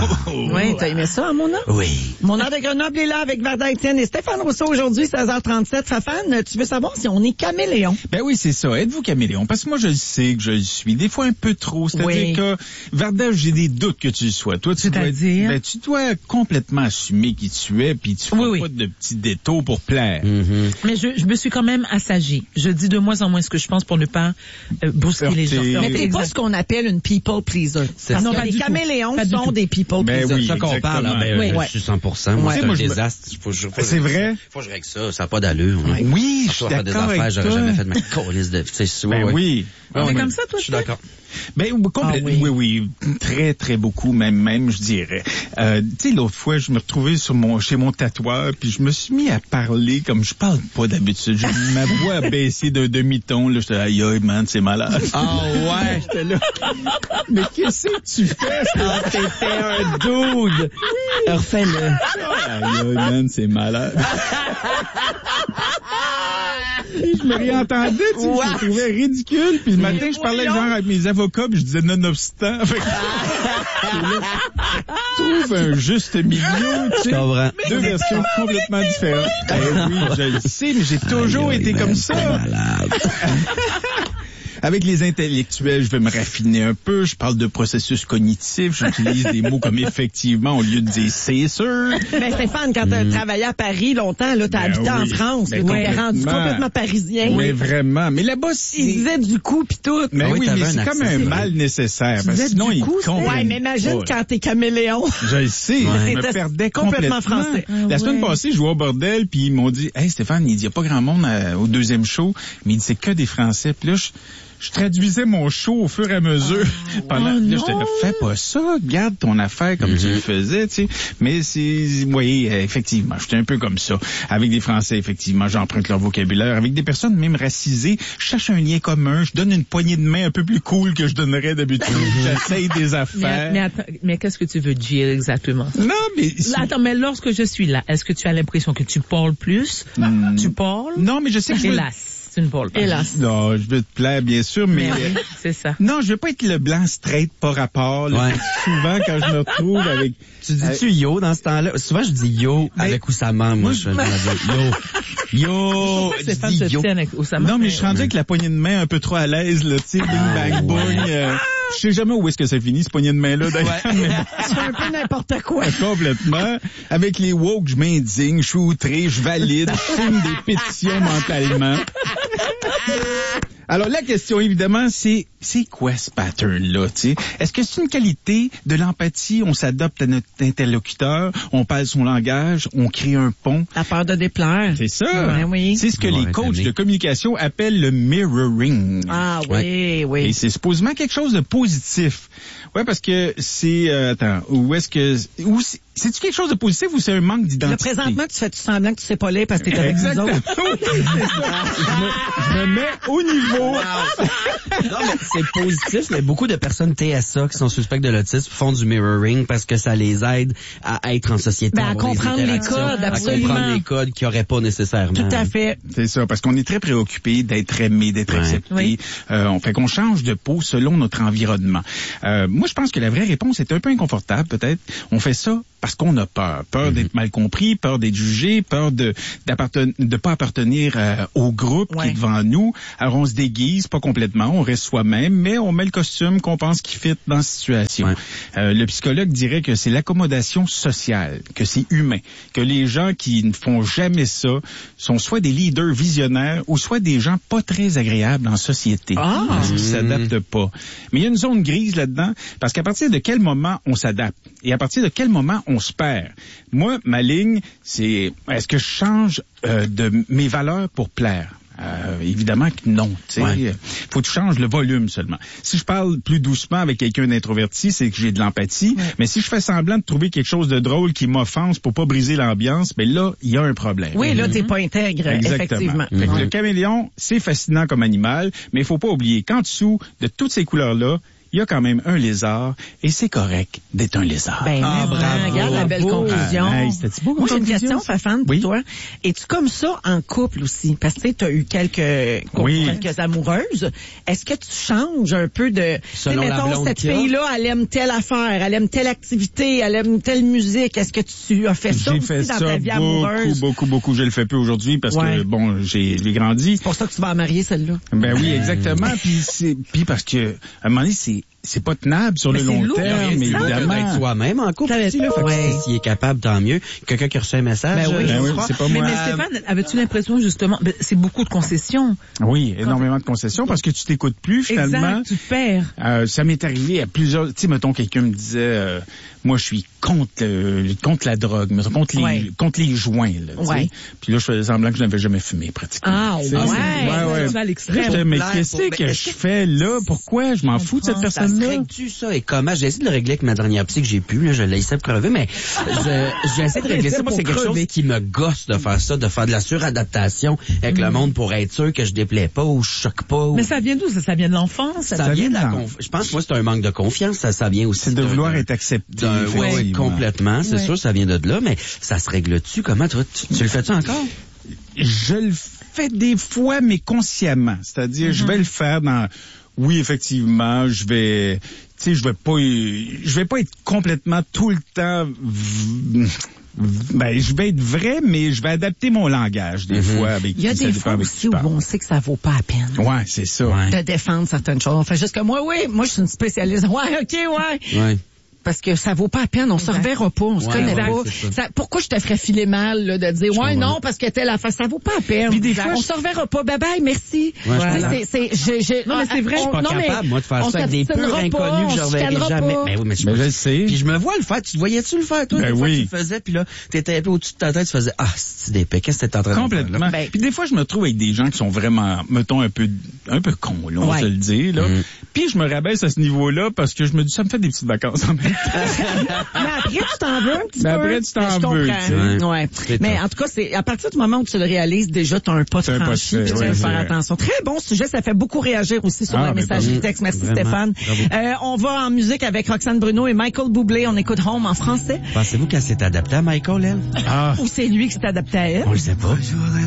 Oui, t'as aimé ça, Mona? Oui. Mona de Grenoble est là avec Varda Étienne et Stéphane Rousseau aujourd'hui, 16h37. Fafane, tu veux savoir si on est caméléon? Ben oui, c'est ça. Êtes-vous caméléon? Parce que moi, je le sais que je le suis. Des fois, un peu trop. C'est-à-dire que, Varda, j'ai des doutes que tu le sois. Toi, tu dois complètement assumer qui tu es, puis tu fais pas de petits détours pour plaire. Mm-hmm. Mais je me suis quand même assagie. Je dis de moins en moins ce que je pense pour ne pas brusquer les gens. Mais t'es pas ce qu'on appelle une people pleaser. Non, les caméléons sont des people pleasers. C'est ça qu'on parle. Je suis 100%. Moi, c'est un désastre. C'est vrai? Faut que je règle ça. Ça n'a pas d'allure. Oui, je suis d'accord des affaires, j'aurais jamais fait de ma colisse de... oui. C'est comme ça, toi? Je suis d'accord. Ben, complètement. Oui. Très, très beaucoup, même, je dirais. Tu sais, l'autre fois, je me retrouvais chez mon tatoueur, puis je me suis mis à parler comme je parle pas d'habitude. Ma voix a baissé d'un demi-ton, là. J'étais, aïe, man, c'est malade. Ah ouais! J'étais là. Mais qu'est-ce que tu fais? T'étais un dude! Refais-le. Aïe, man, c'est malade. Je me réentendais, tu sais, je me trouvais ridicule. Puis le matin, je parlais genre avec mes avocats, puis je disais nonobstant. Trouve un juste milieu, tu sais. Deux versions complètement différentes. Oui, je le sais, mais j'ai toujours été comme ça. Avec les intellectuels, je vais me raffiner un peu. Je parle de processus cognitif. J'utilise des mots comme effectivement au lieu de dire c'est sûr. Mais Stéphane, quand tu as travaillé à Paris longtemps, là, t'as habité en France. Tu t'es rendu complètement parisien. Mais vraiment. Mais là-bas, il disait du coup pis tout. Mais oui, mais c'est comme un mal nécessaire. Sinon, il comprend. Ouais, mais imagine quand t'es caméléon. Je le sais. Je me perdais complètement français. La semaine passée, je jouais au bordel, puis ils m'ont dit, hey Stéphane, il y a pas grand monde au deuxième show, mais il dit c'est que des Français. Puis là, je traduisais mon show au fur et à mesure. Là, j'étais là, fais pas ça, garde ton affaire comme tu le faisais, tu sais. Mais oui, effectivement, j'étais un peu comme ça. Avec des Français, effectivement, j'emprunte leur vocabulaire. Avec des personnes même racisées, je cherche un lien commun, je donne une poignée de main un peu plus cool que je donnerais d'habitude. J'essaye des affaires. Mais qu'est-ce que tu veux dire exactement? Non, mais... Attends, mais lorsque je suis là, est-ce que tu as l'impression que tu parles plus? Tu parles? Non, mais je sais que Hélas. Hélas. Non, je veux te plaire, bien sûr, mais... oui, c'est ça. Non, je veux pas être le blanc straight par rapport. Là, souvent, quand je me retrouve avec... Tu dis-tu yo dans ce temps-là? Souvent, je dis yo avec Oussama. Moi, je dis yo. Je dis yo. Non, mais je suis rendu avec la poignée de main un peu trop à l'aise, là, tu sais, bing, bang, boing. Je sais jamais où est-ce que ça finit, ce poignée de main-là, d'ailleurs. Tu fais un peu n'importe quoi. Complètement. Avec les woke, je m'indigne, je suis outré, je valide, je signe des pétitions mentalement. Alors, la question, évidemment, c'est quoi ce pattern-là, tu sais? Est-ce que c'est une qualité de l'empathie? On s'adapte à notre interlocuteur, on parle son langage, on crée un pont. La peur de déplaire. C'est ça. Oui. C'est ce que les coachs de communication appellent le mirroring. Ah oui. Et c'est supposément quelque chose de positif. Ouais, parce que c'est... c'est-tu quelque chose de positif ou c'est un manque d'identité? Là, présentement, tu fais semblant que tu sais pas lire parce que t'es avec nous autres. Je me mets au niveau. Non, mais c'est positif, mais beaucoup de personnes TSA qui sont suspectes de l'autisme font du mirroring parce que ça les aide à être en société. À comprendre les codes, absolument. À comprendre les codes qu'ils n'auraient pas nécessairement. Tout à fait. C'est ça, parce qu'on est très préoccupé d'être aimé, d'être accepté. Oui. On fait qu'on change de peau selon notre environnement. Moi, je pense que la vraie réponse est un peu inconfortable, peut-être. On fait ça parce qu'on a peur. Peur d'être mal compris, peur d'être jugé, peur de pas appartenir au groupe qui est devant nous. Alors, on se déguise, pas complètement, on reste soi-même, mais on met le costume qu'on pense qui fit dans la situation. Le psychologue dirait que c'est l'accommodation sociale, que c'est humain, que les gens qui ne font jamais ça sont soit des leaders visionnaires ou soit des gens pas très agréables en société. Qui s'adaptent pas. Mais il y a une zone grise là-dedans, parce qu'à partir de quel moment on s'adapte et à partir de quel moment on se perd. Moi, ma ligne, c'est est-ce que je change de mes valeurs pour plaire? Évidemment que non. Faut que tu changes le volume seulement. Si je parle plus doucement avec quelqu'un d'introverti, c'est que j'ai de l'empathie. Mais si je fais semblant de trouver quelque chose de drôle qui m'offense pour pas briser l'ambiance, ben là, il y a un problème. Oui, là, t'es pas intègre, effectivement. Fait que le caméléon, c'est fascinant comme animal, mais il faut pas oublier qu'en dessous de toutes ces couleurs-là, il y a quand même un lézard et c'est correct d'être un lézard. Ben, bravo. Regarde la belle conclusion. Hey, c'était beau, moi, j'ai une conclusion? question, Fafane, pour toi. Es-tu comme ça en couple aussi? Parce que tu as eu quelques amoureuses. Est-ce que tu changes un peu de... Selon la mettons, blonde cette fille-là, elle aime telle affaire, elle aime telle activité, elle aime telle musique. Est-ce que tu as fait ça J'ai aussi fait dans ça ta vie amoureuse? beaucoup. Je le fais plus aujourd'hui parce que, bon, j'ai grandi. C'est pour ça que tu vas en marier, celle-là. Ben oui, exactement. Puis parce que, à un moment donné, c'est pas tenable sur le long terme, mais évidemment. D'être soi-même en couple aussi, là. Fait que s'il est capable, tant mieux. Quelqu'un qui a reçu un message. Ben oui, c'est pas moi. Mais Stéphane, avais-tu l'impression, justement, c'est beaucoup de concessions? Oui, énormément de concessions parce que tu t'écoutes plus, finalement. Exact, tu te perds. Ça m'est arrivé à plusieurs, tu sais, mettons, quelqu'un me disait, moi, je suis contre la drogue, mettons, contre les joints, là, tu sais. Puis là, je faisais semblant que je n'avais jamais fumé, pratiquement. Ah, ouais. Ouais. Tu vas à l'extrême. Mais qu'est-ce que je fais là? Pourquoi? Je m'en fous de cette personne-là. Ça se règle-tu, ça? Et comment? J'ai essayé de le régler avec ma dernière psy que j'ai pu, là. Je l'ai essayé de crever, mais j'ai essayé de régler ça. Moi, c'est quelque chose qui me gosse de faire ça, de faire de la suradaptation avec le monde pour être sûr que je déplais pas ou je choque pas. Mais ça vient d'où? Ça vient de l'enfance? Ça vient de je pense que moi, c'est un manque de confiance. Ça vient aussi de vouloir être accepté. Oui, complètement. C'est sûr, ça vient de là, mais ça se règle-tu? Comment, toi? Tu le fais-tu encore? Je le fais des fois, mais consciemment. C'est-à-dire, je vais le faire dans... Oui, effectivement, je vais pas être complètement tout le temps... Ben, je vais être vrai, mais je vais adapter mon langage des fois avec. Il y a des fois aussi où on sait que ça vaut pas la peine. Ouais, c'est ça. De défendre certaines choses. On fait juste que moi, je suis une spécialiste. Ouais, ok, ouais. Parce que ça vaut pas la peine, on se reverra pas, on se connaît pas. Ça, pourquoi je te ferais filer mal là, de dire non parce que telle affaire, ça vaut pas la peine. Puis des fois, on se reverra pas. Bye bye, merci. Ouais, non mais c'est vrai. Je suis pas capable moi de faire ça avec des purs inconnus que je reverrai jamais. Mais oui, mais je le sais. Puis je me vois le faire. Tu voyais-tu le faire toi? Ben oui. Tu le faisais puis là t'étais un peu au-dessus de ta tête, tu faisais c'est d'épais. Qu'est-ce que t'es en train de faire? Complètement. Puis des fois je me trouve avec des gens qui sont vraiment, mettons un peu cons, là, on va se le dire là. Puis je me rabaisse à ce niveau-là parce que je me dis ça me fait des petites vacances en même temps. Mais après, tu t'en veux un petit peu. Mais après, tu t'en veux. Ouais. Mais en tout cas, c'est à partir du moment où tu le réalises, déjà, tu as un pas de franchi. Tu vas faire attention. Très bon sujet. Ça fait beaucoup réagir aussi sur la messagerie texte. Merci, Stéphane. On va en musique avec Roxane Bruno et Michael Bublé. On écoute Home en français. Pensez-vous qu'elle s'est adaptée à Michael, elle? Ou c'est lui qui s'est adapté à elle? On le sait pas.